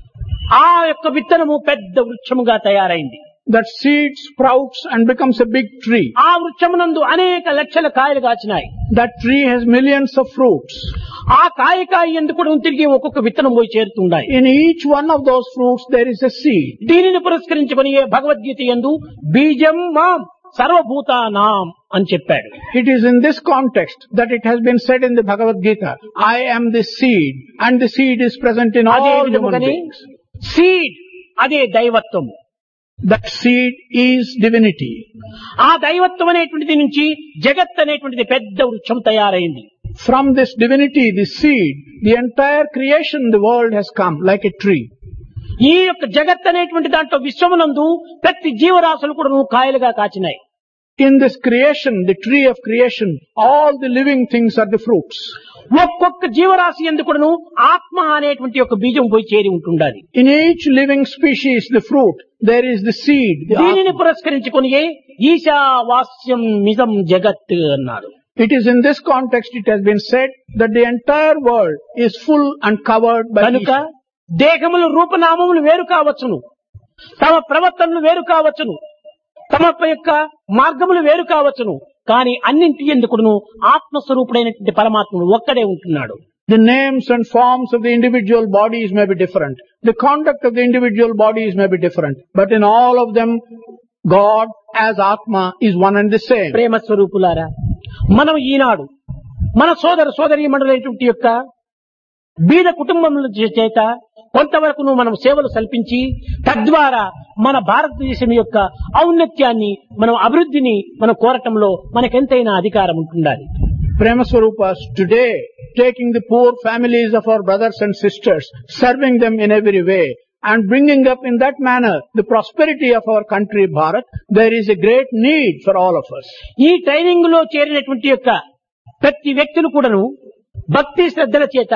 ఆ యొక్క విత్తనము పెద్ద వృక్షముగా తయారైంది. That seed sprouts and becomes a big tree. ఆ వృక్షమునందు అనేక లక్షల కాయలు కాచినాయి. That tree has millions of fruits. ఆ కాయ కాయ ఎందుకు కూడా తిరిగి ఒక్కొక్క విత్తనం పోయి చేరుతున్నాయి. In each one of those fruits there is a seed. దీనిని పురస్కరించుకొని ఏ భగవద్గీత యందు బీజం మాం సర్వభూతానాం అని చెప్పాడు. It is in this context that it has been said in the Bhagavad Gita, I am the seed, and the seed is present in అదే all human విధముగానే beings. సీడ్ అదే దైవత్వము. That seed is divinity. ఆ దైవత్వం అనేటువంటిది నుంచి జగత్ అనేటువంటిది పెద్ద వృక్షం తయారైంది. From this divinity, the seed, the entire creation in the world has come like a tree. ఈ యొక్క జగత్ అనేటువంటి దాంట్లో విశ్వమునందు ప్రతి జీవరాశులు కూడా కాయలుగా కాచినాయి. In this creation, the tree of creation, all the living things are the fruits. ఒక్కొక్క జీవరాశి ఎందుకును ఆత్మ అనేటువంటి ఒక బీజం పోయి చేరి ఉంటుండాలి. In each living species, the fruit, there is the seed. The దీనిని atma. పురస్కరించుకొని ఈశావాస్యం మిజం జగత్ అన్నారు. It is in this context it has been said that the entire world is full and covered by కనుక Isha. దేహములు రూపనామములు వేరు కావచ్చును, తమ ప్రవర్తనలు వేరు కావచ్చును, తమ యొక్క మార్గములు వేరు కావచ్చును, కానీ అన్నింటి ఎందుకును ఆత్మస్వరూపుడైనటువంటి పరమాత్ముడు ఒక్కడే ఉంటున్నాడు. The names and forms of the individual bodies may be different. The conduct of the individual bodies may be different. But in all of them, God as Atma is one and the same. ప్రేమ స్వరూపులారా, మనం ఈనాడు మన సోదర సోదరీ మండలైనటువంటి యొక్క బీద కుటుంబముల చేత కొంతవరకును మనం సేవలు కల్పించి తద్వారా మన భారతదేశం యొక్క ఔన్నత్యాన్ని మనం అభివృద్ధిని మనం కోరటంలో మనకెంతైనా అధికారం ఉంటుండాలి. Prema Swarupas, today, taking the poor families of our brothers and sisters, serving them in every way, and bringing up in that manner the prosperity of our country, Bharat, there is a great need for all of us. ఈ training లో చేరినటువంటి యొక్క ప్రతి వ్యక్తులు కూడాను భక్తి శ్రద్ధల చేత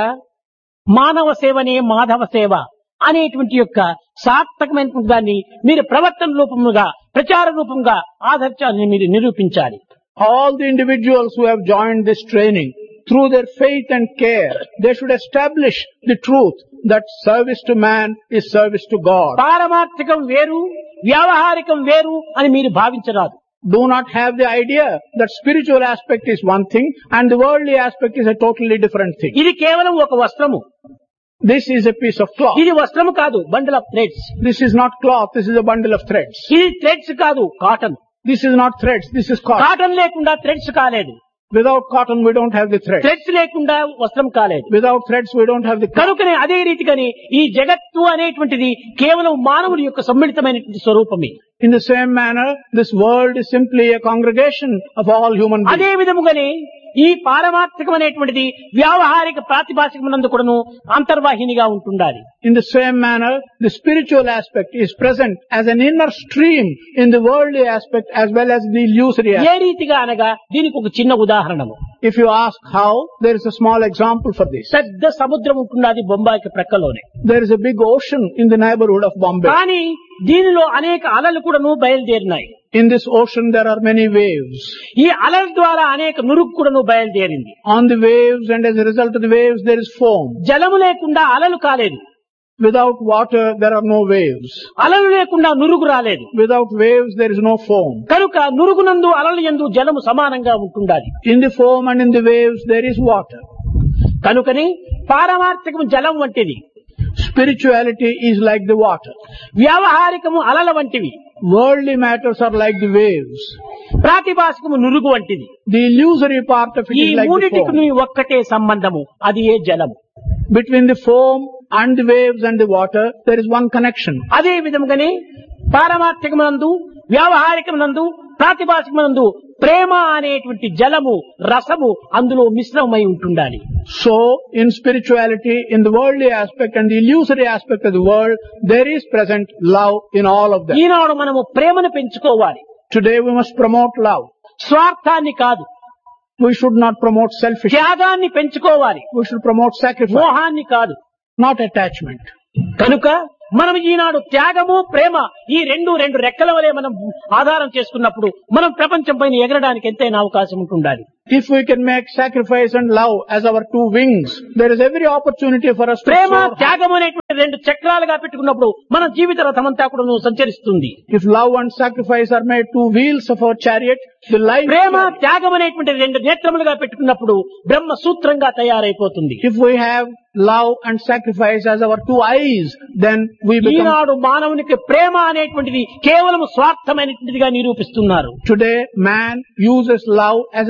మానవ సేవనే మాధవ సేవ అనేటువంటి యొక్క సార్థకమైనటువంటి దాన్ని మీరు ప్రవర్తన రూపముగా ప్రచార రూపంగా ఆదర్శాన్ని మీరు నిరూపించాలి. All the individuals who have joined this training, through their faith and care, they should establish the truth that service to man is service to God. పారమార్థికం వేరు, వ్యావహారికం వేరు అని మీరు భావించరాదు. Do not have the idea that spiritual aspect is one thing and the worldly aspect is a totally different thing. ఇది కేవలం ఒక వస్త్రము. This is a piece of cloth. ఇది వస్త్రము కాదు, bundle of threads. This is not cloth, this is a bundle of threads. ఇది threads కాదు, cotton. This is not threads, this is cotton. Cotton లేకుండా థ్రెడ్స్ కాలేదు. Without cotton we don't have the threads. Threads లేకుండా వస్త్రం కాలేదు. Without threads we don't have the cloth. కనుకనే అదే రీతిగానే ఈ జగత్తు అనేటువంటిది కేవలం మానవుడి యొక్క సమ్మిళితమైనటువంటి స్వరూపమే. In the same manner, this world is simply a congregation of all human beings. అదే విధముగానే ఈ పారమార్థికమైనటువంటిది వ్యావహారిక ప్రాతిభాషికమునందు కూడాను అంతర్వాహినిగా ఉంటుండాలి. In the same manner, the spiritual aspect is present as an inner stream in the worldly aspect as well as the illusory A aspect. రీతిగా అనగా దీనికి ఒక చిన్న ఉదాహరణము. If you ask how, there is a small example for this. పెద్ద సముద్రం ఉంటున్నది బొంబాయికి ప్రక్కలోనే. There is a big ocean in the neighborhood of Bombay. కానీ దీనిలో అనేక అలలు కూడాను బయలుదేరినాయి. In this ocean there are many waves. ఈ అలల ద్వారా అనేక నురుగు కూడాను బయలుదేరింది. On the waves and as a result of the waves there is foam. జలము లేకుండా అలలు కాలేదు. Without water there are no waves. అలలు లేకుండా నురుగు రాలేదు. Without waves there is no foam. కనుక నురుగునందు అలలు యందు జలము సమానంగా ఉంటుండాలి. In the foam and in the waves there is water. కనుకని పారమార్థికము జలం వంటిది, Spirituality is like the water. వ్యావహారికము అలల వంటివి, Worldly matters are like the waves. ప్రాతిభాషికము నురుగు వంటిది. The illusory part of it ఈ is like the మూడిటికి foam. ఒక్కటే సంబంధము, అది ఏ జలము. Between the foam and the waves and the water, there is one connection. అదే విధముగానే పారమార్థికమునందు వ్యావహారికమునందు ప్రాతిభాషికమునందు ప్రేమ అనేటువంటి జలము రసము అందులో మిశ్రమమై ఉంటుండాలి. So, in spirituality, in the worldly aspect and the illusory aspect of the world, there is present love in all of them. ఈనాడు మనము ప్రేమను పెంచుకోవాలి. Today we must promote love. స్వార్థాన్ని కాదు, We should not promote selfishness. త్యాగాన్ని పెంచుకోవాలి. We should promote sacrifice, మోహాన్ని కాదు. not attachment. కనుక మనం ఈనాడు త్యాగము ప్రేమ ఈ రెండు రెండు రెక్కల వలె మనం ఆధారం చేసుకున్నప్పుడు మనం ప్రపంచం పైన ఎగరడానికి ఎంతైనా అవకాశం ఉంటుండాలి. If we can make sacrifice and love as our two wings, there is every opportunity for us to Prema soar high. త్యాగం అనేటువంటి రెండు చక్రాలుగా పెట్టుకున్నప్పుడు మన జీవిత రథమంతా కూడా సంచరిస్తుంది. If love and sacrifice are made two wheels of our chariot, the life Prema chariot. త్యాగం అనేటువంటి రెండు నేత్రములుగా పెట్టుకున్నప్పుడు బ్రహ్మ సూత్రంగా తయారైపోతుంది. If we have love and sacrifice as our two eyes, then we become. ఈనాడు మానవునికి ప్రేమ అనేటువంటిది కేవలం స్వార్థమైనటువంటిదిగా నిరూపిస్తున్నారు. Today, man uses love as a selfish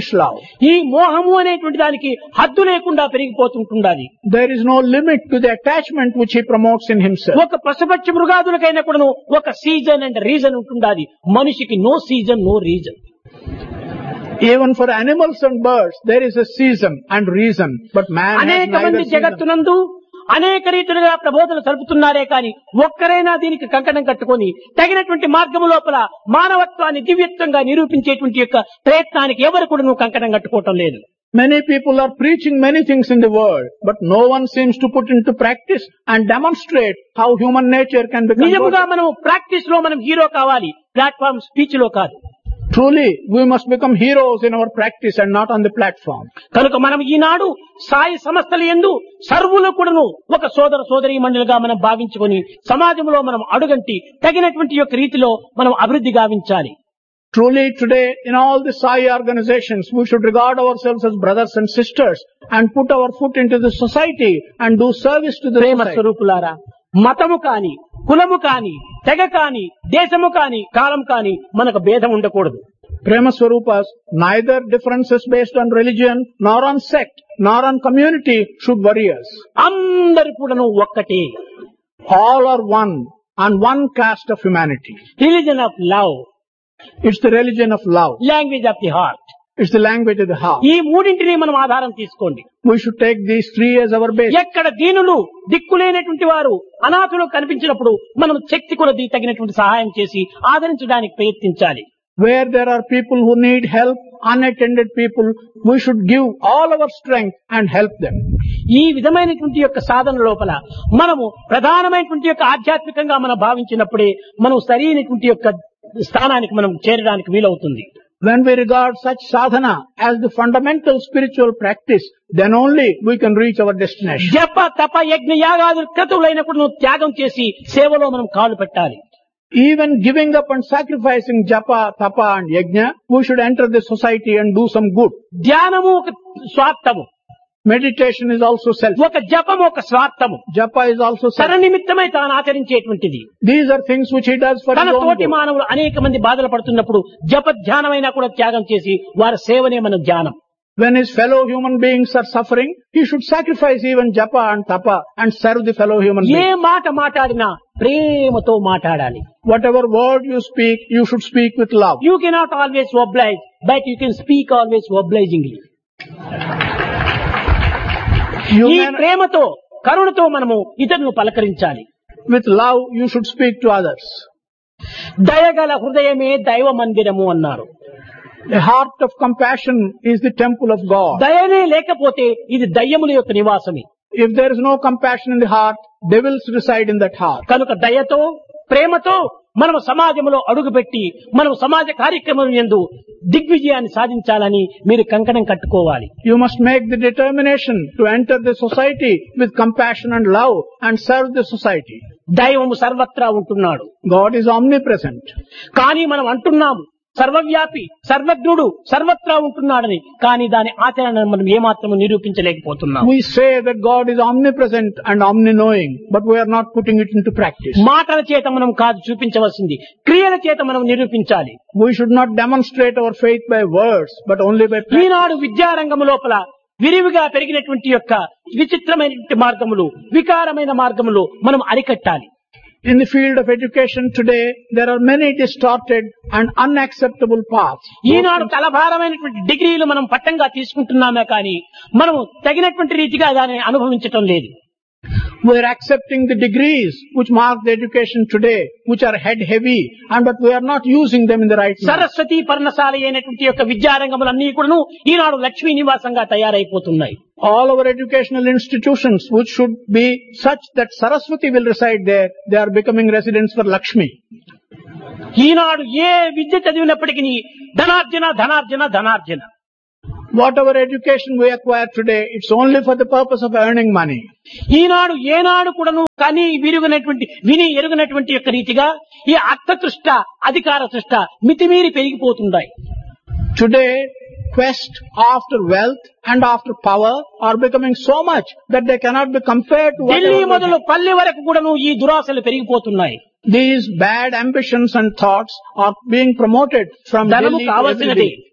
selfish love. ఈ మోహము అనేటువంటి దానికి హద్దు లేకుండా పెరిగిపోతుంటుండాలి. There is no limit to the attachment which he promotes in himself. ఒక పశుపక్షి మృగాదులకైనా కూడాను ఒక సీజన్ అండ్ రీజన్ ఉంటుండాలి. మనిషికి no season no reason. Even for animals and birds, there is a season and reason, but man has అనేక neither మంది season. జగత్తునందు అనేక రీతులుగా ప్రబోధన సలుపుతున్నారే కానీ ఒక్కరైనా దీనికి కంకణం కట్టుకొని తగినటువంటి మార్గము లోపల మానవత్వాన్ని దివ్యత్వంగా నిరూపించేటువంటి యొక్క ప్రయత్నానికి ఎవరు కూడా నువ్వు కంకణం కట్టుకోవటం లేదు. Many people are preaching many things in the world, but no one seems to put into practice and demonstrate how human nature can become నిజముగా good. మనం ప్రాక్టీస్ లో మనం హీరో కావాలి, ప్లాట్ఫామ్ స్పీచ్ లో కాదు. Truly, we must become heroes in our practice and not on the platform. కనుక మనం ఈనాడు సాయి సంస్థల యందు సర్వులు కూడాను ఒక సోదర సోదరీ మండలిగా మనం భావించుకొని సమాజంలో మనం అడుగంటి తగినటువంటి యొక్క రీతిలో మనం అభివృద్ధి గావించాలి. Truly, today, in all the Sai organizations, we should regard ourselves as brothers and sisters and put our foot into the society and do service to the Prema society. స్వరూపులారా, మతము కాని కులము కాని తెగ కాని దేశము కాని కాలం కాని మనకు భేదం ఉండకూడదు. Prema Swarupas, neither differences based on religion, nor on sect, nor on community should worry us. అందరి కూడాను ఒక్కటే. All are one, on one caste of humanity. Religion of love, It's the religion of love. Language of the heart. It's the language of the heart. ఈ మూడింటిని మనం ఆధారం తీసుకోండి. We should take these three as our base. ఎక్కడ దీనులు దిక్కులేనటువంటి వారు అనాథులు కనిపించినప్పుడు మనం శక్తి కొలది తగినటువంటి సహాయం చేసి ఆదరించడానికి ప్రయత్నించాలి. Where there are people who need help, unattended people, we should give all our strength and help them. ఈ విధమైనటువంటి యొక్క సాధన లోపల మనము ప్రధానమైనటువంటి యొక్క ఆధ్యాత్మికంగా మనం భావించినప్పుడే మనం సరైనటువంటి యొక్క స్థానానికి మనం చేరడానికి వీలవుతుంది. When we regard such sadhana as the fundamental spiritual practice, then only we can reach our destination. జప తప యజ్ఞ యాగాదులు క్రతువులైనప్పుడు నువ్వు త్యాగం చేసి సేవలో మనం కాలు పెట్టాలి. Even giving up and sacrificing japa, tapa and yajna, we should enter the society and do some good. ధ్యానము ఒక స్వార్థము, Meditation is also self. ఒక జపము ఒక స్వార్థము. Japa is also తన self. నిమిత్తమై తాను ఆచరించేటువంటిది. These are things which he does for తన his own తోటి good. మానవులు అనేక మంది బాధలు పడుతున్నప్పుడు జప ధ్యానమైనా కూడా త్యాగం చేసి వారి సేవనే మన ధ్యానం. When his fellow human beings are suffering, he should sacrifice even japa and tapa and serve the fellow human A beings. మాట మాట్లాడినా ప్రేమతో మాట్లాడాలి. Whatever word you speak, you should speak with love. You cannot always oblige, but you can speak always obligingly. You ఈ can- ప్రేమతో కరుణతో మనము ఇతరులను పలకరించాలి. with love, you should speak to others. దయగల హృదయమే దైవ మందిరము అన్నారు. The heart of compassion is the temple of God. దయనే లేకపోతే ఇది దయ్యముల యొక్క నివాసమే. If there is no compassion in the heart, devils reside in that heart. కనుక దయతో ప్రేమతో మనం సమాజంలో అడుగుపెట్టి మనం సమాజ కార్యక్రమం యందు దిగ్విజయాన్ని సాధించాలని మీరు కంకణం కట్టుకోవాలి. You must make the determination to enter the society with compassion and love and serve the society. దైవము సర్వత్రా ఉంటున్నాడు. God is omnipresent. కానీ మనం అంటున్నాము సర్వవ్యాపి సర్వజ్ఞుడు సర్వత్రా ఉంటున్నాడని, కానీ దాని ఆచరణ మనం ఏమాత్రము నిరూపించలేకపోతున్నాం. We say that God is omnipresent and omni-knowing, but we are not putting it into practice. మాటల చేత మనం కాదు చూపించవలసింది, క్రియల చేత మనం నిరూపించాలి. We should not demonstrate our faith by words, but only by practice. ఈనాడు విద్యారంగము లోపల విరివిగా పెరిగినటువంటి యొక్క విచిత్రమైనటువంటి మార్గములు, వికారమైన మార్గములు మనం అరికట్టాలి. In the field of education today, there are many distorted and unacceptable paths. ఈనాడు తలభారమైనటువంటి డిగ్రీలు మనం పట్టంగా తీసుకుంటున్నామే కానీ మనం తగినటువంటి రీతిగా దాన్ని అనుభవించటం లేదు. We are accepting the degrees which mark the education today, which are head heavy, and but we are not using them in the right manner. Saraswati పర్ణశాల అయినటువంటి యొక్క విద్యారంగములన్నీ కూడాను ఈనాడు Lakshmi నివాసంగా తయారైపోతున్నాయి. All our educational institutions, which should be such that Saraswati will reside there, they are becoming residents for Lakshmi. ఈనాడు ఏ విద్య చదివినప్పటికీ ధనార్జన ధనార్జన ధనార్జన. Whatever education we acquire today, it's only for the purpose of earning money. ఈనాడు ఏనాడు కూడాను కానీ విరుగునటువంటి విని ఎరుగునటువంటి యొక్క రీతిగా ఈ అర్థతృష్ట అధికార తృష్ట మితిమీరి పెరిగిపోతున్నాయి. Today, quest after wealth and after power are becoming so much that they cannot be compared to Delhi whatever మొదలు పల్లె వరకు కూడాను ఈ దురాశలు పెరిగిపోతున్నాయి. these bad ambitions and thoughts are being promoted from ధనము Delhi to కావలసినది, every day.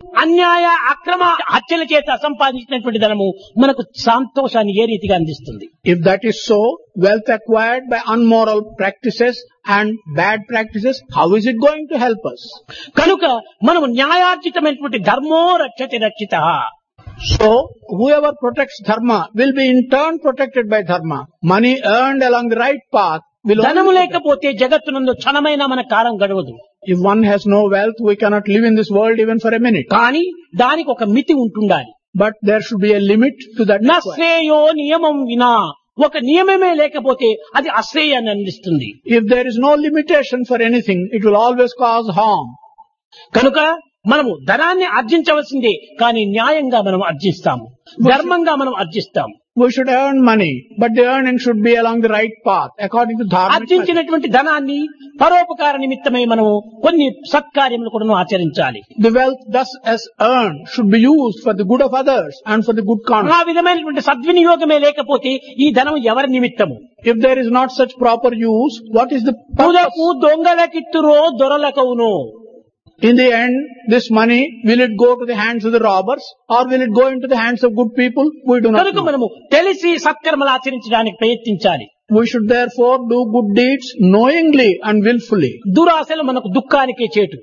అన్యాయ అక్రమ హత్యల చేత సంపాదించినటువంటి ధనము మనకు సంతోషాన్ని ఏ రీతిగా అందిస్తుంది? If that is so, wealth acquired by unmoral practices and bad practices, how is it going to help us? కనుక మనము న్యాయార్జితమైనటువంటి ధర్మో రక్షతి రక్షితః. So, whoever protects dharma will be in turn protected by dharma. Money earned along the right path will ధనము only... లేకపోతే జగత్తునందు క్షణమైన మన కాలం గడవదు. If one has no wealth, we cannot live in this world even for a minute. కానీ దానికి ఒక మితి ఉంటుండాలి. But there should be a limit to that. న requirement. శ్రేయో నియమం వినా, ఒక నియమమే లేకపోతే అది అశ్రేయాన్ని అందిస్తుంది. If there is no limitation for anything, it will always cause harm. కనుక మనము ధనాన్ని ఆర్జించవలసిందే, కానీ న్యాయంగా మనం ఆర్జిస్తాము, ధర్మంగా మనం ఆర్జిస్తాము. We should earn money, but the earning should be along the right path, according to dharma. ఆర్జించినటువంటి ధనాన్ని పరోపకార నిమిత్తమై మనము కొన్ని సత్కార్యములు కూడా ఆచరించాలి. The wealth thus as earned should be used for the good of others and for the good conduct. ఆ విధమైనటువంటి సద్వినియోగమే లేకపోతే ఈ ధనం ఎవరి నిమిత్తము? If there is not such proper use, what is the purpose? పూలకు దొంగలకిత్తురో దొరలకవునో. In the end, this money, will it go to the hands of the robbers or will it go into the hands of good people? We do not కనుక know. మనము తెలిసి సత్కర్మలు ఆచరించడానికి ప్రయత్నించాలి. We should therefore do good deeds knowingly and willfully. దురాశలు మనకు దుఃఖానికే చేటు.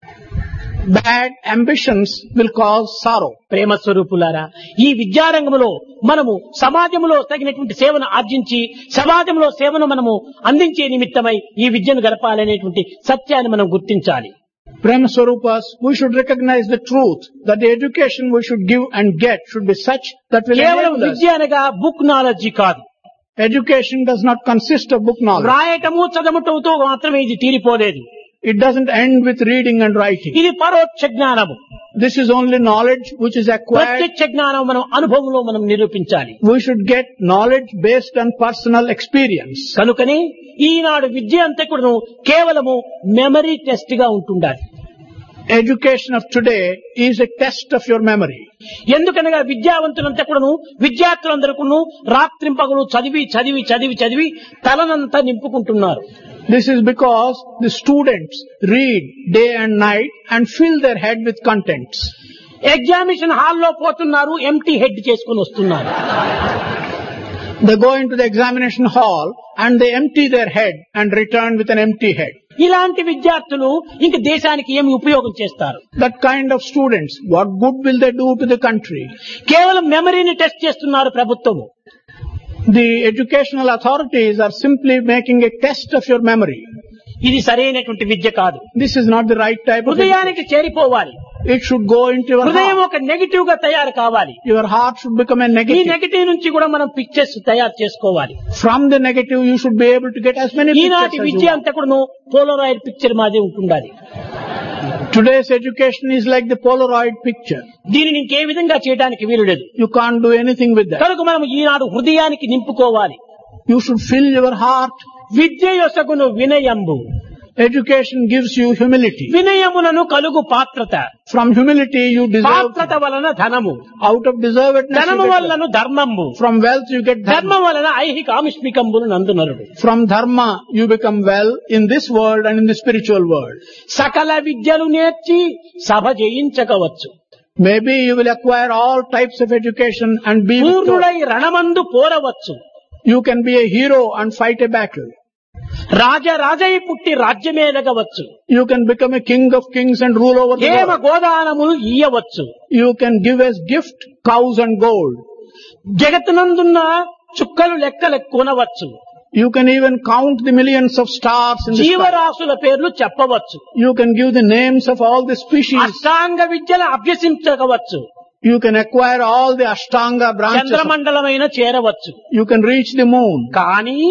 Bad ambitions will cause sorrow. ప్రేమ స్వరూపులారా, ఈ విద్యారంగంలో మనము సమాజంలో తగినటువంటి సేవను ఆర్జించి సమాజంలో సేవను మనము అందించే నిమిత్తమై ఈ విద్యను గడపాలనేటువంటి సత్యాన్ని మనం గుర్తించాలి. Prema Swarupas, we should recognize the truth that the education we should give and get should be such that will కేవలం enable us. విద్య అనగా బుక్ నాలెడ్జి కాదు. Education does not consist of book knowledge. రాయటము చదవటంతో మాత్రమే ఇది తీరిపోలేదు. It doesn't end with reading and writing. ఇది పరోక్ష జ్ఞానము. This is only knowledge which is acquired. ప్రత్యక్ష జ్ఞానం మనం అనుభవంలో మనం నిరూపించాలి. We should get knowledge based on personal experience. కనుకనే ఈనాడు విద్య అంతా కూడా కేవలము మెమరీ టెస్ట్ గా ఉంటుండాలి. Education of today is a test of your memory. ఎందుకనగా విద్యావంతులంతా కూడాను విద్యార్థులందరూ కూడాను రాత్రింపగలు చదివి చదివి చదివి చదివి తలనంతా నింపుకుంటున్నారు. This is because the students read day and night and fill their head with contents. Examination హాల్లో పోతున్నారు, ఎంటీ హెడ్ చేసుకుని వస్తున్నారు. They go into the examination hall and they empty their head and return with an empty head. ఇలాంటి విద్యార్థులు ఇంక దేశానికి ఏమి ఉపయోగం చేస్తారు? That kind of students, what good will they do to the country? కేవలం మెమరీని టెస్ట్ చేస్తున్నారు ప్రభుత్వము. The educational authorities are simply making a test of your memory. ఇది సరైనటువంటి విద్య కాదు. This is not the right type of education. హృదయానికి చేరిపోవాలి. It should go into your హృదయం heart. ఒక నెగటివ్ గా తయారు కావాలి. Your heart should become a ఈ negative. నెగటివ్ నుంచి కూడా మనం పిక్చర్స్ తయారు చేసుకోవాలి. From the negative you should be able to get as many ఈనాటి pictures as you Vidya want. అంతా కూడా పోలరాయిడ్ పిక్చర్ మాదే ఉంటుండాలి. Today's education is like the Polaroid picture. దీనిని ఇంకే విధంగా చేయడానికి వీలు లేదు. You can't do anything with that. కనుక మనం ఈనాడు హృదయానికి నింపుకోవాలి. You should fill your heart. Vidya యొసగును వినయంబు. Education gives you humility. వినయమునను కలుగు పాత్రత. From humility you deserve. పాత్రత వలన ధనము. Out of deservedness ధనము you get వలన ధర్మము. From wealth you get ధర్మం dharma. వలన ఐహిక ఆమిష్మికంబులు నందునరుడు. From dharma you become well in this world and in the spiritual world. సకల విద్యలు నేర్చి సభ జయించకవచ్చు. Maybe you will acquire all types of education and be పూర్ణుడై victorious. రణమందు పోరవచ్చు. You can be a hero and fight a battle. రాజరాజై పుట్టి రాజ్యమేలగవచ్చు. You can become a king of kings and rule over the Hema world. గోదానములు ఇయ్యవచ్చు. You can give as gift cows and gold. జగత్తునందున్న చుక్కలు లెక్కలు కొనవచ్చు. You can even count the millions of stars in the sky. జీవరాశుల పేర్లు చెప్పవచ్చు. You can give the names of all the species. అష్టాంగ విద్యలు అభ్యసించవచ్చు. You can acquire all the Ashtanga branches. చంద్రమండలమైన చేరవచ్చు. You can reach the moon. కానీ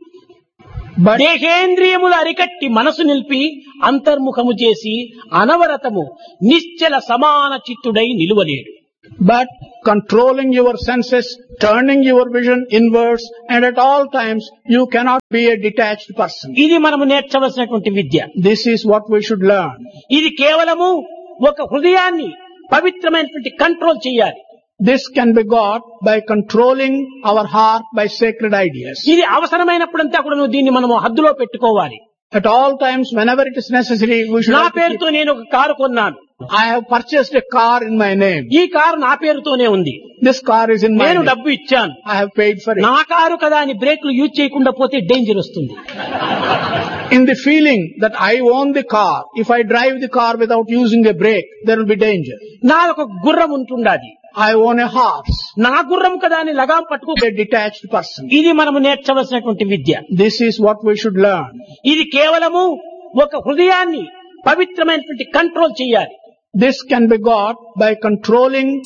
But దేహేంద్రియములు అరికట్టి మనసు నిలిపి అంతర్ముఖము చేసి అనవరతము నిశ్చల సమాన చిత్తుడై నిలువలేడు. But controlling your senses, turning your vision inwards, and at all times you cannot be a detached person. ఇది మనము నేర్చవలసినటువంటి విద్య. This is what we should learn. ఇది కేవలము ఒక హృదయాన్ని పవిత్రమైనటువంటి కంట్రోల్ చేయాలి. This can be got by controlling our heart by sacred ideas. ఇది అవసరమైనప్పుడంతా కూడా నువ్వు దీన్ని మనము హద్దులో పెట్టుకోవాలి. At all times, whenever it is necessary, we should నా have to keep- పేరుతో నేను ఒక కారు కొన్నాను. I have purchased a car in my name. ఈ కారు నా పేరుతోనే ఉంది. This car is in my నేను name. డబ్బు ఇచ్చాను. I have paid for it. నా కారు కదా అని బ్రేక్లు యూజ్ చేయకుండా పోతే డేంజర్ వస్తుంది. In the feeling that I own the car, if I drive the car without using a brake, there will be danger. నా ఒక గుర్రం ఉంటుండాది. I own a horse. నా గుర్రం కదా అని లగాం పట్టుకో. A detached person. ఇది మనము నేర్చవలసినటువంటి విద్య. This is what we should learn. ఇది కేవలము ఒక హృదయాన్ని పవిత్రమైనటువంటి కంట్రోల్ చేయాలి. This can be got by controlling